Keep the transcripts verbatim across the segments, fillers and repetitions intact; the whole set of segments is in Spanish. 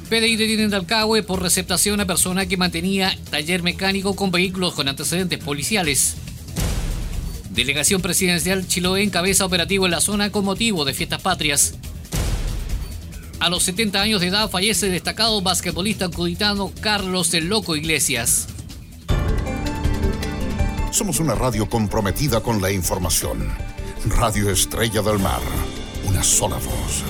P D I detiene en Talcahué por receptación a persona que mantenía taller mecánico con vehículos con antecedentes policiales. Delegación Presidencial Chiloé encabeza operativo en la zona con motivo de fiestas patrias. A los setenta años de edad fallece destacado basquetbolista cuditano Carlos el Loco Iglesias. Somos una radio comprometida con la información. Radio Estrella del Mar. Una sola voz.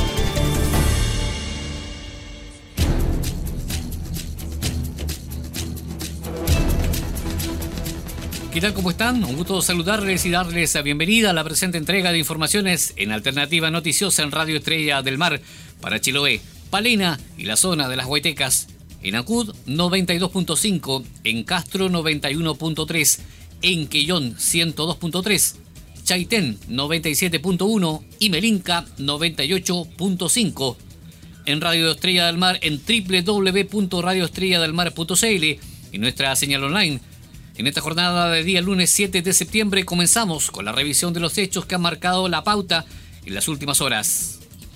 ¿Qué tal? ¿Cómo están? Un gusto saludarles y darles la bienvenida a la presente entrega de informaciones en Alternativa Noticiosa en Radio Estrella del Mar para Chiloé, Palena y la zona de las Huaytecas. En Ancud noventa y dos punto cinco, en Castro noventa y uno punto tres, en Quellón ciento dos punto tres, Chaitén noventa y siete punto uno y Melinca noventa y ocho punto cinco. En Radio Estrella del Mar en doble u doble u doble u punto radio estrella del mar punto c l y nuestra señal online. En esta jornada de día lunes siete de septiembre comenzamos con la revisión de los hechos que han marcado la pauta en las últimas horas.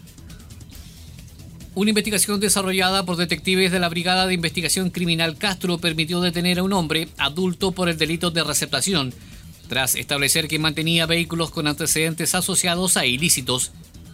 Una investigación desarrollada por detectives de la Brigada de Investigación Criminal Castro permitió detener a un hombre adulto por el delito de receptación, tras establecer que mantenía vehículos con antecedentes asociados a ilícitos.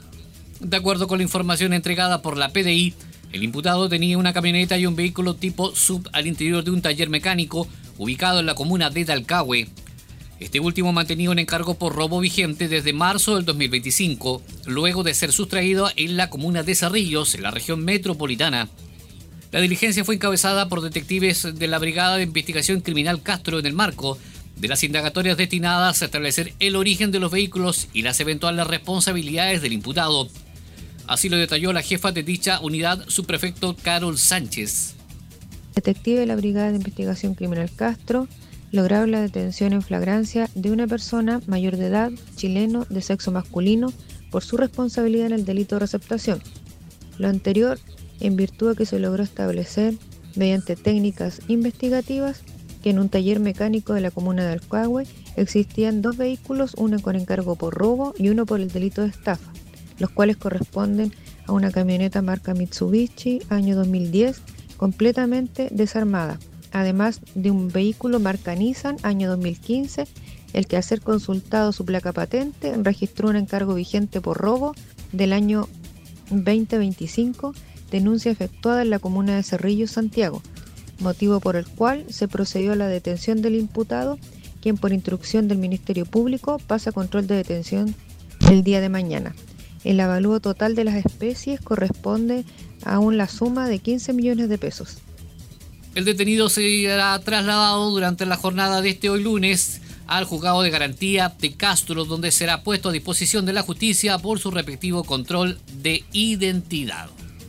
De acuerdo con la información entregada por la P D I, el imputado tenía una camioneta y un vehículo tipo sub al interior de un taller mecánico ubicado en la comuna de Talcahué. Este último mantenía un encargo por robo vigente desde marzo del dos mil veinticinco, luego de ser sustraído en la comuna de Cerrillos, en la región metropolitana. La diligencia fue encabezada por detectives de la Brigada de Investigación Criminal Castro en el marco de las indagatorias destinadas a establecer el origen de los vehículos y las eventuales responsabilidades del imputado. Así lo detalló la jefa de dicha unidad, subprefecto Carol Sánchez. Detective de la Brigada de Investigación Criminal Castro lograron la detención en flagrancia de una persona mayor de edad, chileno, de sexo masculino, por su responsabilidad en el delito de receptación. Lo anterior, en virtud de que se logró establecer, mediante técnicas investigativas, que en un taller mecánico de la comuna de Talcahué existían dos vehículos, uno con encargo por robo y uno por el delito de estafa, los cuales corresponden a una camioneta marca Mitsubishi, año dos mil diez, completamente desarmada, además de un vehículo marca Nissan, año dos mil quince, el que al ser consultado su placa patente registró un encargo vigente por robo del año veinte veinticinco, denuncia efectuada en la comuna de Cerrillos, Santiago, motivo por el cual se procedió a la detención del imputado, quien por instrucción del Ministerio Público pasa a control de detención el día de mañana. El avalúo total de las especies corresponde a la suma de quince millones de pesos. El detenido será trasladado durante la jornada de este hoy lunes al juzgado de garantía de Castro, donde será puesto a disposición de la justicia por su respectivo control de identidad.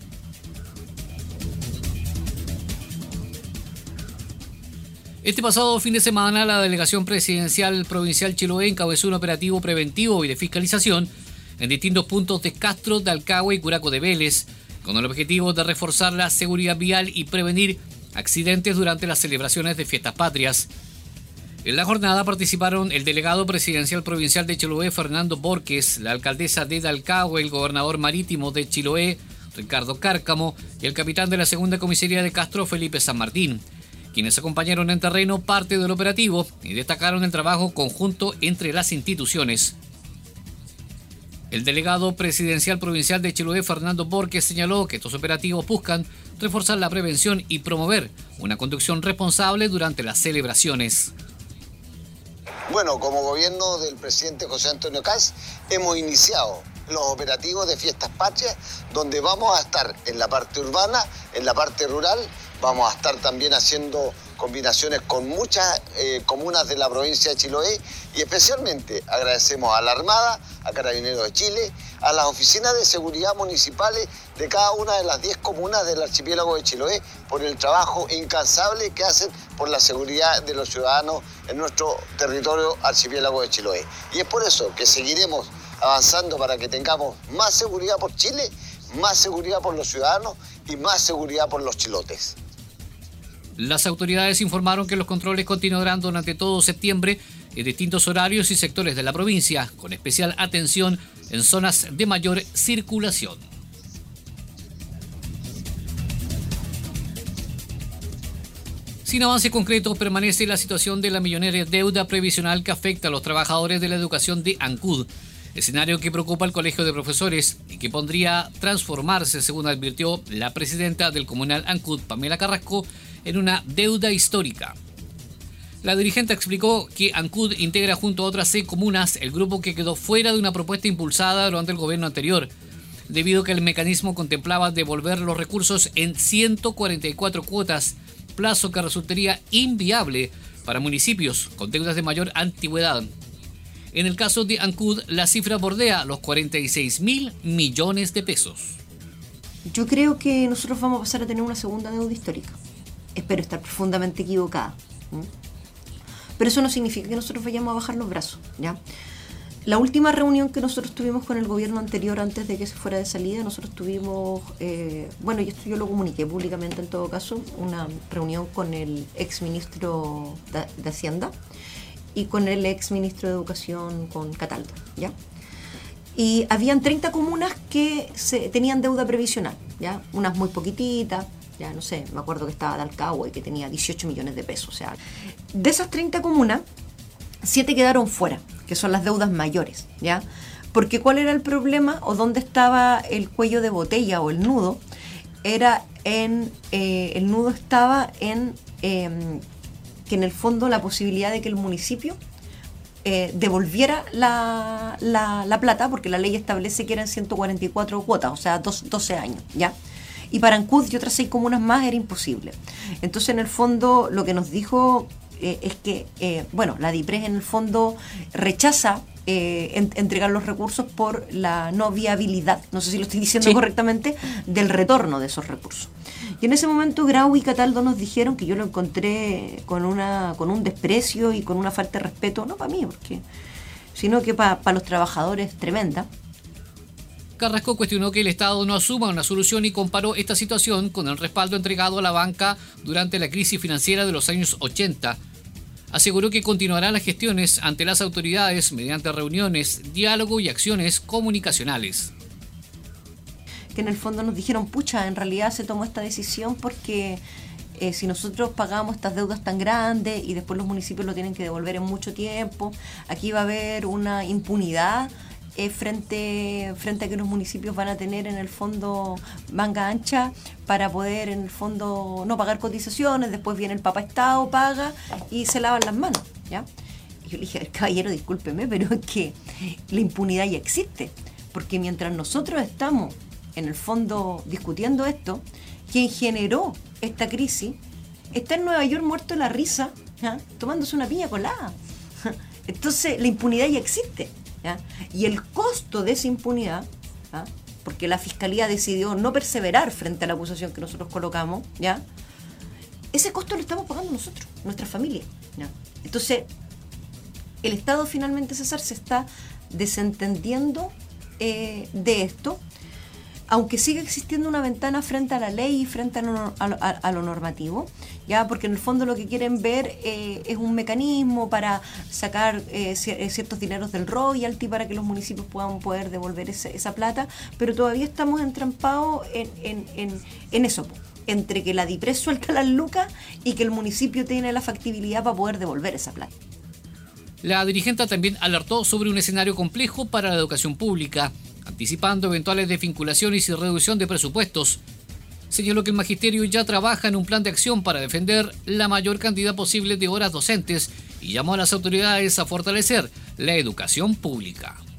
Este pasado fin de semana, la Delegación Presidencial Provincial Chiloé encabezó un operativo preventivo y de fiscalización en distintos puntos de Castro, Talcahué y Curaco de Vélez, con el objetivo de reforzar la seguridad vial y prevenir accidentes durante las celebraciones de fiestas patrias. En la jornada participaron el delegado presidencial provincial de Chiloé, Fernando Borges, la alcaldesa de Talcahué, el gobernador marítimo de Chiloé, Ricardo Cárcamo, y el capitán de la segunda comisaría de Castro, Felipe San Martín, quienes acompañaron en terreno parte del operativo y destacaron el trabajo conjunto entre las instituciones. El delegado presidencial provincial de Chiloé, Fernando Borges, señaló que estos operativos buscan reforzar la prevención y promover una conducción responsable durante las celebraciones. Bueno, como gobierno del presidente José Antonio Kast, hemos iniciado los operativos de fiestas patrias, donde vamos a estar en la parte urbana, en la parte rural, vamos a estar también haciendo combinaciones con muchas eh, comunas de la provincia de Chiloé, y especialmente agradecemos a la Armada, a Carabineros de Chile, a las oficinas de seguridad municipales de cada una de las diez comunas del archipiélago de Chiloé por el trabajo incansable que hacen por la seguridad de los ciudadanos en nuestro territorio archipiélago de Chiloé. Y es por eso que seguiremos avanzando para que tengamos más seguridad por Chile, más seguridad por los ciudadanos y más seguridad por los chilotes. Las autoridades informaron que los controles continuarán durante todo septiembre en distintos horarios y sectores de la provincia, con especial atención en zonas de mayor circulación. Sin avances concretos, permanece la situación de la millonaria deuda previsional que afecta a los trabajadores de la educación de ANCUD, escenario que preocupa al Colegio de Profesores y que podría transformarse, según advirtió la presidenta del comunal ANCUD, Pamela Carrasco, en una deuda histórica. La dirigente explicó que ANCUD integra junto a otras seis comunas el grupo que quedó fuera de una propuesta impulsada durante el gobierno anterior, debido a que el mecanismo contemplaba devolver los recursos en ciento cuarenta y cuatro cuotas, plazo que resultaría inviable para municipios con deudas de mayor antigüedad. En el caso de ANCUD, la cifra bordea los cuarenta y seis mil millones de pesos. Yo creo que nosotros vamos a pasar a tener una segunda deuda histórica. Espero estar profundamente equivocada. ¿Mm? Pero eso no significa que nosotros vayamos a bajar los brazos, ¿ya? La última reunión que nosotros tuvimos con el gobierno anterior, antes de que se fuera de salida, nosotros tuvimos, eh, bueno, y esto yo lo comuniqué públicamente en todo caso, una reunión con el ex ministro de, de Hacienda y con el ex ministro de Educación, con Cataldo, ¿ya? Y habían treinta comunas que se, tenían deuda previsional, ¿ya? Unas muy poquititas, ya no sé, me acuerdo que estaba Dalcahue, que tenía dieciocho millones de pesos, o sea, de esas treinta comunas, siete quedaron fuera, que son las deudas mayores, ¿ya? Porque ¿cuál era el problema o dónde estaba el cuello de botella o el nudo? Era en, eh, el nudo estaba en eh, que en el fondo la posibilidad de que el municipio eh, devolviera la, la, la plata, porque la ley establece que eran ciento cuarenta y cuatro cuotas, o sea, dos, doce años, ¿ya? Y para ANCUD y otras seis comunas más era imposible. Entonces, en el fondo, lo que nos dijo eh, es que, eh, bueno, la DIPRES en el fondo rechaza eh, en, entregar los recursos por la no viabilidad, no sé si lo estoy diciendo sí. correctamente, del retorno de esos recursos. Y en ese momento Grau y Cataldo nos dijeron, que yo lo encontré con una con un desprecio y con una falta de respeto, no para mí, porque sino que para pa los trabajadores tremenda. Carrasco cuestionó que el Estado no asuma una solución y comparó esta situación con el respaldo entregado a la banca durante la crisis financiera de los años ochenta. Aseguró que continuarán las gestiones ante las autoridades mediante reuniones, diálogo y acciones comunicacionales. Que en el fondo nos dijeron, pucha, en realidad se tomó esta decisión porque eh, si nosotros pagamos estas deudas tan grandes y después los municipios lo tienen que devolver en mucho tiempo, aquí va a haber una impunidad eh, frente, frente a que los municipios van a tener en el fondo manga ancha para poder en el fondo no pagar cotizaciones, después viene el Papa Estado, paga y se lavan las manos, ¿ya? Y yo le dije, caballero, discúlpeme, pero es que la impunidad ya existe, porque mientras nosotros estamos en el fondo discutiendo esto, quien generó esta crisis está en Nueva York muerto de la risa, ¿ya? Tomándose una piña colada. Entonces la impunidad ya existe, ¿ya? Y el costo de esa impunidad, ¿ya? Porque la Fiscalía decidió no perseverar frente a la acusación que nosotros colocamos, ¿ya? Ese costo lo estamos pagando nosotros, nuestra familia, ¿ya? Entonces el Estado finalmente, César, se está desentendiendo eh, de esto, aunque sigue existiendo una ventana frente a la ley y frente a lo, a, a, a lo normativo, ya, porque en el fondo lo que quieren ver eh, es un mecanismo para sacar eh, ciertos dineros del royalty para que los municipios puedan poder devolver ese, esa plata, pero todavía estamos entrampados en, en, en, en eso, entre que la DIPRES suelta las lucas y que el municipio tiene la factibilidad para poder devolver esa plata. La dirigente también alertó sobre un escenario complejo para la educación pública, anticipando eventuales desvinculaciones y reducción de presupuestos. Señaló que el magisterio ya trabaja en un plan de acción para defender la mayor cantidad posible de horas docentes y llamó a las autoridades a fortalecer la educación pública.